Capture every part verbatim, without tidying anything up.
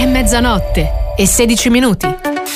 mezzanotte e sedici minuti.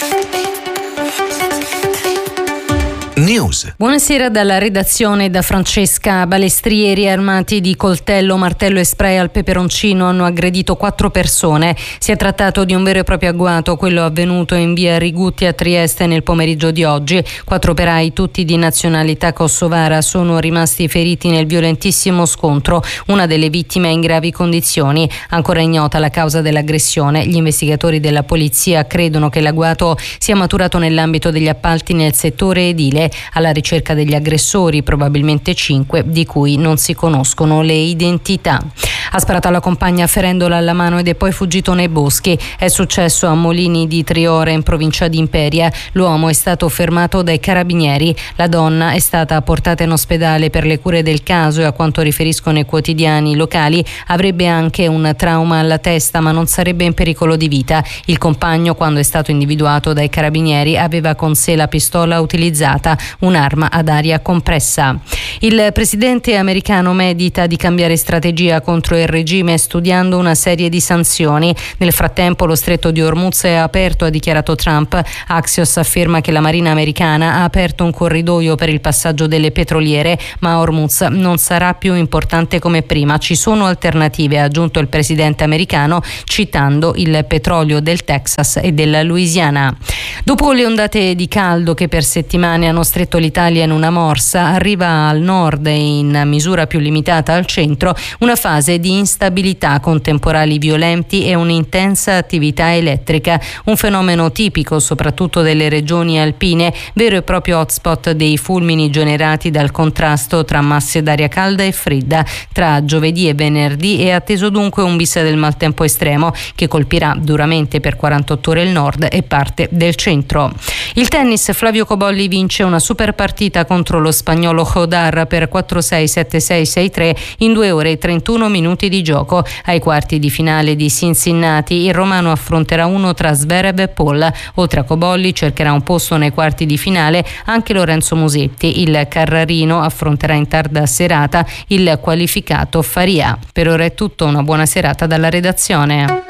News. Buonasera dalla redazione, da Francesca Balestrieri. Armati di coltello, martello e spray al peperoncino hanno aggredito quattro persone. Si è trattato di un vero e proprio agguato, quello avvenuto in via Rigutti a Trieste nel pomeriggio di oggi. Quattro operai, tutti di nazionalità kosovara, sono rimasti feriti nel violentissimo scontro. Una delle vittime è in gravi condizioni. Ancora ignota la causa dell'aggressione. Gli investigatori della polizia credono che l'agguato sia maturato nell'ambito degli appalti nel settore edile, alla ricerca degli aggressori, probabilmente cinque, di cui non si conoscono le identità. Ha sparato alla compagna ferendola alla mano ed è poi fuggito nei boschi. È successo a Molini di Triora, in provincia di Imperia. L'uomo è stato fermato dai carabinieri. La donna è stata portata in ospedale per le cure del caso e, a quanto riferiscono i quotidiani locali, avrebbe anche un trauma alla testa, ma non sarebbe in pericolo di vita. Il compagno, quando è stato individuato dai carabinieri, aveva con sé la pistola utilizzata, un'arma ad aria compressa. Il presidente americano medita di cambiare strategia contro il regime, studiando una serie di sanzioni. Nel frattempo lo stretto di Hormuz è aperto, ha dichiarato Trump. Axios afferma che la Marina americana ha aperto un corridoio per il passaggio delle petroliere, ma Hormuz non sarà più importante come prima. Ci sono alternative, ha aggiunto il presidente americano, citando il petrolio del Texas e della Louisiana. Dopo le ondate di caldo che per settimane hanno stretto l'Italia in una morsa, arriva al nord e in misura più limitata al centro una fase di instabilità con temporali violenti e un'intensa attività elettrica, un fenomeno tipico soprattutto delle regioni alpine, vero e proprio hotspot dei fulmini generati dal contrasto tra masse d'aria calda e fredda. Tra giovedì e venerdì è atteso dunque un bis del maltempo estremo che colpirà duramente per quarantotto ore il nord e parte del centro. Il tennis, Flavio Cobolli vince una super partita contro lo spagnolo Jodar per quattro sei sette sei sei tre in due ore e trentuno minuti di gioco. Ai quarti di finale di Cincinnati il romano affronterà uno tra Zverev e Paul. Oltre a Cobolli cercherà un posto nei quarti di finale anche Lorenzo Musetti. Il carrarino affronterà in tarda serata il qualificato Faria. Per ora è tutto, una buona serata dalla redazione.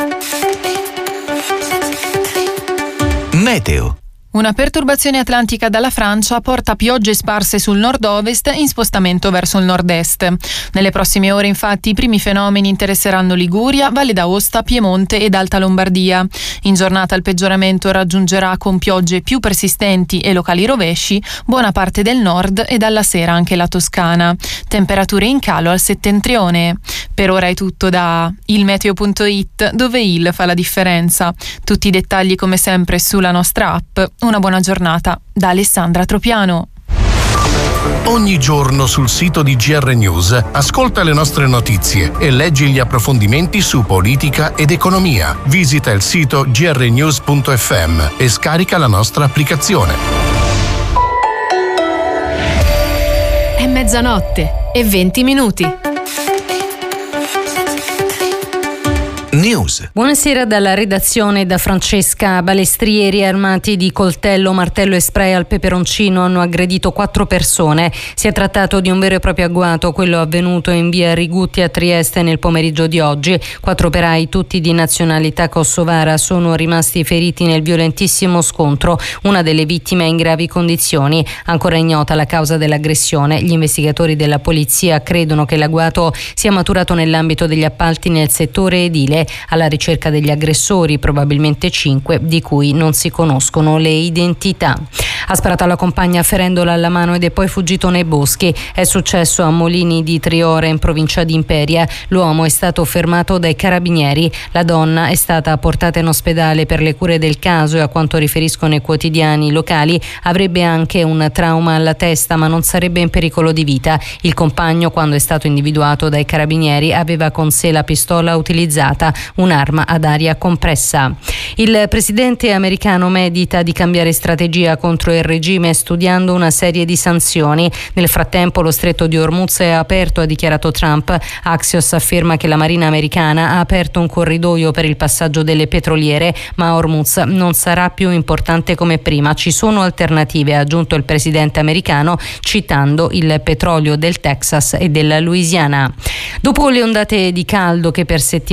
Meteo. Una perturbazione atlantica dalla Francia porta piogge sparse sul nord-ovest in spostamento verso il nord-est. Nelle prossime ore, infatti, i primi fenomeni interesseranno Liguria, Valle d'Aosta, Piemonte ed Alta Lombardia. In giornata il peggioramento raggiungerà, con piogge più persistenti e locali rovesci, buona parte del nord e dalla sera anche la Toscana. Temperature in calo al settentrione. Per ora è tutto da ilmeteo punto it, dove il fa la differenza. Tutti i dettagli come sempre sulla nostra app. Una buona giornata da Alessandra Tropiano. Ogni giorno sul sito di G R News ascolta le nostre notizie e leggi gli approfondimenti su politica ed economia. Visita il sito g r news punto f m e scarica la nostra applicazione. È mezzanotte e venti minuti. News. Buonasera dalla redazione, da Francesca Balestrieri. Armati di coltello, martello e spray al peperoncino hanno aggredito quattro persone. Si è trattato di un vero e proprio agguato, quello avvenuto in via Rigutti a Trieste nel pomeriggio di oggi. Quattro operai, tutti di nazionalità kosovara, sono rimasti feriti nel violentissimo scontro. Una delle vittime è in gravi condizioni. Ancora ignota la causa dell'aggressione. Gli investigatori della polizia credono che l'agguato sia maturato nell'ambito degli appalti nel settore edile, alla ricerca degli aggressori, probabilmente cinque, di cui non si conoscono le identità. Ha sparato alla compagna ferendola alla mano ed è poi fuggito nei boschi. È successo a Molini di Triora, in provincia di Imperia. L'uomo è stato fermato dai carabinieri. La donna è stata portata in ospedale per le cure del caso e, a quanto riferiscono i quotidiani locali, avrebbe anche un trauma alla testa, ma non sarebbe in pericolo di vita. Il compagno, quando è stato individuato dai carabinieri, aveva con sé la pistola utilizzata, un'arma ad aria compressa. Il presidente americano medita di cambiare strategia contro il regime, studiando una serie di sanzioni. Nel frattempo lo stretto di Hormuz è aperto, ha dichiarato Trump. Axios afferma che la Marina americana ha aperto un corridoio per il passaggio delle petroliere, ma Hormuz non sarà più importante come prima. Ci sono alternative, ha aggiunto il presidente americano, citando il petrolio del Texas e della Louisiana. Dopo le ondate di caldo che per settimane hanno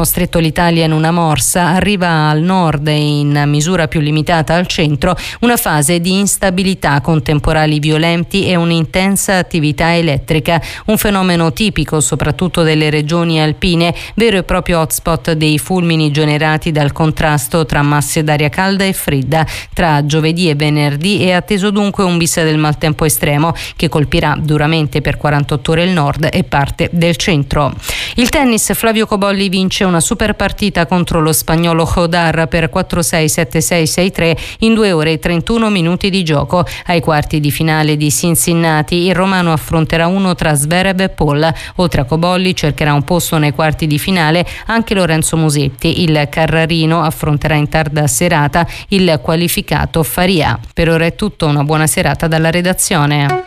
stretto l'Italia in una morsa, arriva al nord e in misura più limitata al centro una fase di instabilità con temporali violenti e un'intensa attività elettrica, un fenomeno tipico soprattutto delle regioni alpine, vero e proprio hotspot dei fulmini generati dal contrasto tra masse d'aria calda e fredda. Tra giovedì e venerdì è atteso dunque un bis del maltempo estremo che colpirà duramente per quarantotto ore il nord e parte del centro. Il tennis, Flavio Cobolli vince una super partita contro lo spagnolo Jodar per quattro sei sette sei sei tre in due ore e trentuno minuti di gioco. Ai quarti di finale di Cincinnati il romano affronterà uno tra Zverev e Paul. Oltre a Cobolli cercherà un posto nei quarti di finale anche Lorenzo Musetti. Il carrarino affronterà in tarda serata il qualificato Faria. Per ora è tutto, una buona serata dalla redazione.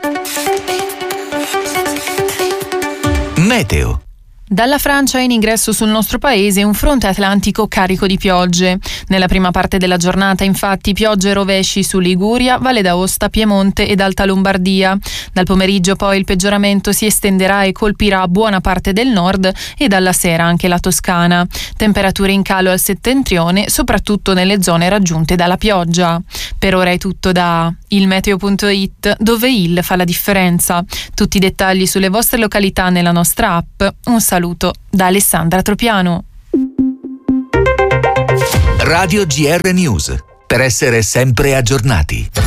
Meteo. Dalla Francia è in ingresso sul nostro paese un fronte atlantico carico di piogge. Nella prima parte della giornata, infatti, piogge e rovesci su Liguria, Valle d'Aosta, Piemonte ed Alta Lombardia. Dal pomeriggio poi il peggioramento si estenderà e colpirà buona parte del nord e dalla sera anche la Toscana. Temperature in calo al settentrione, soprattutto nelle zone raggiunte dalla pioggia. Per ora è tutto da il meteo punto it, dove il fa la differenza. Tutti i dettagli sulle vostre località nella nostra app. Un saluto da Alessandra Tropiano. Radio G R News, per essere sempre aggiornati.